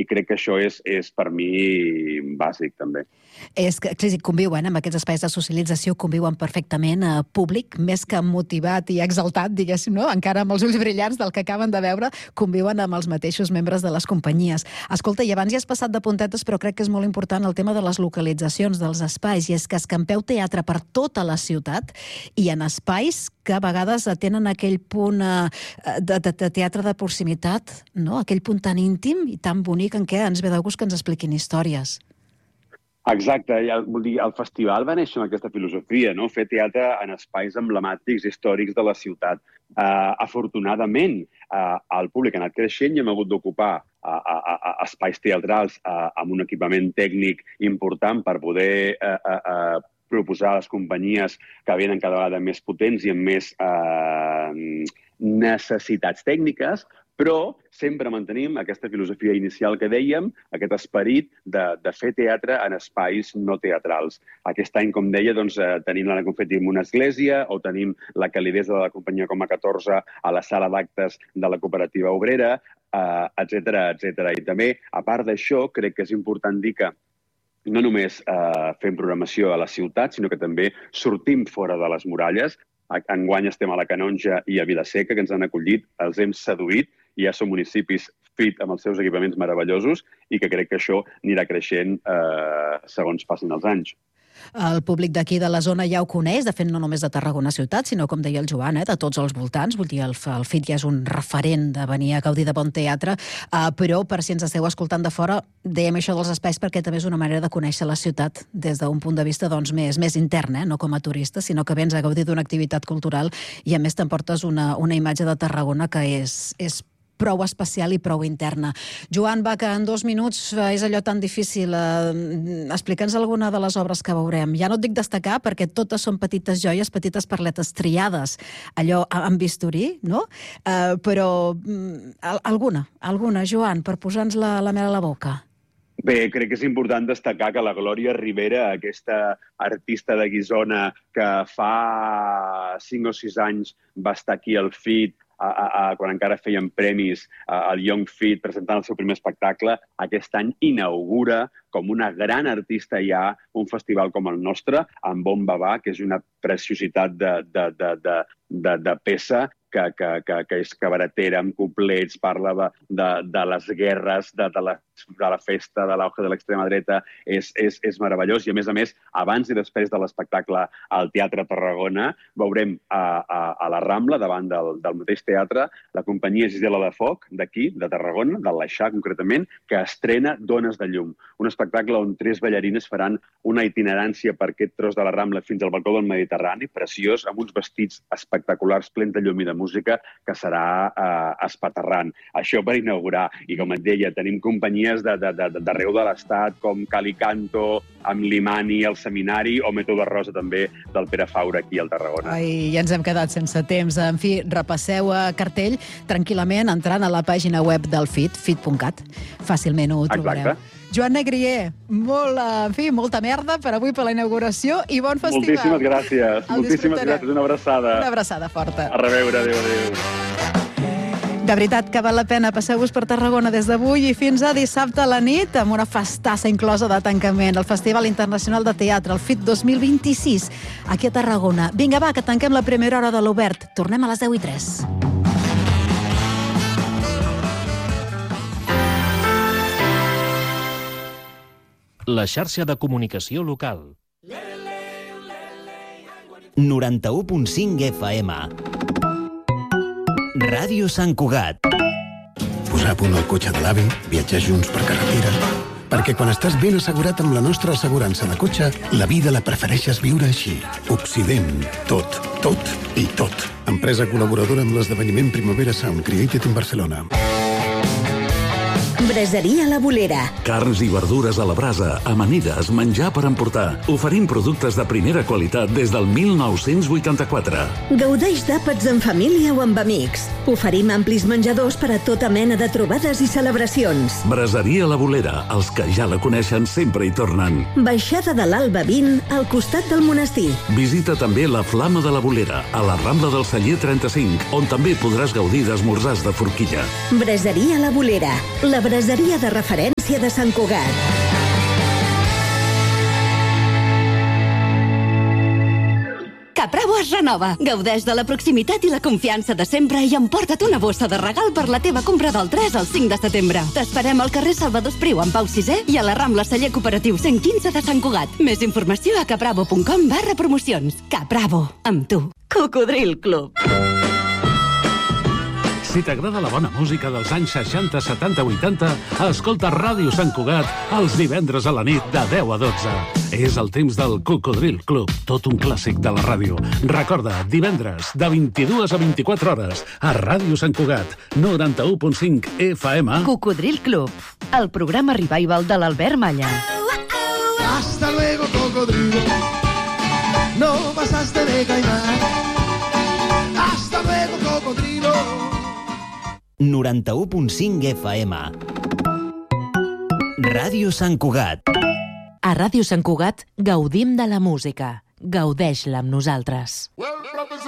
i crec que això és per mi bàsic, també. És que conviuen amb aquests espais de socialització, conviuen perfectament públic, més que motivat i exaltat, diguéssim, no? Encara amb els ulls brillants del que acaben de veure, conviuen amb els mateixos membres de les companyies. Escolta, i abans ja has passat de puntetes, però crec que és molt important el tema de les localitzacions, dels espais, i és que escampeu teatre per tota la ciutat i en espais que a vegades tenen aquell punt de teatre de proximitat, no? Aquell punt tan íntim i tan bonic en què ens ve de gust que ens expliquin històries. Exacte, vull dir, el festival va néixer amb aquesta filosofia, no? Fer teatre en espais emblemàtics històrics de la ciutat. Afortunadament, el públic ha anat creixent i hem hagut d'ocupar espais teatrals amb un equipament tècnic important per poder proposar a les companyies que venen cada vegada més potents i amb més necessitats tècniques, però sempre mantenim aquesta filosofia inicial que dèiem, aquest esperit de fer teatre en espais no teatrals. Aquest any, com deia, tenim l'Anna Confetti en una església o tenim la calidesa de la companyia com a 14 a la sala d'actes de la cooperativa obrera, etc. I també, a part d'això, crec que és important dir que no només fem programació a la ciutat, sinó que també sortim fora de les muralles. Enguany estem a la Canonja i a Vila-seca, que ens han acollit, els hem seduït, i ja són municipis fit amb els seus equipaments meravellosos i que crec que això anirà creixent segons passin els anys. El públic d'aquí de la zona ja ho coneix, de fet no només de Tarragona ciutat, sinó, com deia el Joan, de tots els voltants. Vull dir, el FIT ja és un referent de venir a gaudir de bon teatre, però per si ens esteu escoltant de fora, dèiem això dels espais perquè també és una manera de conèixer la ciutat des d'un punt de vista més intern, no com a turista, sinó que vens a gaudir d'una activitat cultural i a més t'emportes una imatge de Tarragona que és prou especial i prou interna. Joan, va, que en 2 minuts és allò tan difícil. Explica'ns alguna de les obres que veurem. Ja no et dic destacar, perquè totes són petites joies, petites perletes triades, allò amb bisturí, no? Però alguna, Joan, per posar-nos la mel a la boca. Bé, crec que és important destacar que la Glòria Rivera, aquesta artista de Guissona que fa 5 o 6 anys va estar aquí al FIT, quan encara feien premis al Young Fit presentant el seu primer espectacle, aquest any inaugura com una gran artista ja un festival com el nostre, amb Bon Bavà, que és una preciositat de peça que és cabaretera, amb couplets, parla de les guerres, de la festa, de l'auge de l'extrema dreta, és meravellós. I a més, abans i després de l'espectacle al Teatre Tarragona, veurem a la Rambla, davant del mateix teatre, la companyia Gisela de Foc, d'aquí, de Tarragona, del Laixà concretament, que estrena Dones de llum. Un espectacle on 3 ballarines faran una itinerància per aquest tros de la Rambla fins al balcó del Mediterrani, preciós, amb uns vestits espectaculars, plens de llum i de música, que serà espaterrant. Això per inaugurar. I com et deia, tenim companyies d'arreu de l'estat, com Calicanto, amb l'Imani, el Seminari, o Método Rosa també, del Pere Faura, aquí al Tarragona. Ai, ja ens hem quedat sense temps. En fi, repasseu cartell tranquil·lament entrant a la pàgina web del FIT, fit.cat. Fàcilment ho trobareu. Exacte. Joan Negrier, molta merda per avui per la inauguració i bon festival. Moltíssimes gràcies. Moltíssimes gràcies. Una abraçada. Una abraçada forta. A reveure. Adéu. De veritat que val la pena. Passeu-vos per Tarragona des d'avui i fins a dissabte a la nit amb una festassa inclosa de tancament. El Festival Internacional de Teatre, el FIT 2026, aquí a Tarragona. Vinga, va, que tanquem la primera hora de l'Obert. Tornem a les 10:03. La xarxa de comunicació local. 91.5 FM. Ràdio Sant Cugat. Posar a punt el cotxe de l'avi, viatjar junts per carretera. Perquè quan estàs ben assegurat amb la nostra assegurança de cotxe, la vida la prefereixes viure així. Occident. Tot i tot. Empresa col·laboradora amb l'esdeveniment Primavera Sound Created in Barcelona. Braseria La Bolera. Carns i verdures a la brasa, amanides, menjar per emportar. Oferim productes de primera qualitat des del 1984. Gaudeix d'àpats en família o amb amics. Oferim amplis menjadors per a tota mena de trobades i celebracions. Braseria La Bolera. Els que ja la coneixen sempre hi tornen. Baixada de l'Alba 20, al costat del monestir. Visita també la Flama de la Bolera, a la Rambla del Celler 35, on també podràs gaudir d'esmorzars de forquilla. Braseria La Bolera. La braseria de referència Província de Sant Cugat. Capravo es renova. Gaudeix de la proximitat i la confiança de sempre i emporta't una bossa de regal per la teva compra del 3 al 5 de setembre. T'esperem al carrer Salvador Espriu en Pau VI i a la Rambla Celler Cooperatiu 115 de Sant Cugat. Més informació a capravo.com/promocions. Capravo, amb tu. Cocodril Club. Si t'agrada la bona música dels anys 60, 70, 80, escolta Ràdio Sant Cugat els divendres a la nit de 10 a 12. És el temps del Cocodril Club, tot un clàssic de la ràdio. Recorda, divendres, de 22 a 24 hores, a Ràdio Sant Cugat, 91.5 FM. Cocodril Club, el programa revival de l'Albert Malla. Hasta luego, cocodrilo. No pasaste de caimán. Hasta luego, cocodrilo. 91.5 FM. Ràdio Sant Cugat. A Ràdio Sant Cugat gaudim de la música. Gaudeix-la amb nosaltres.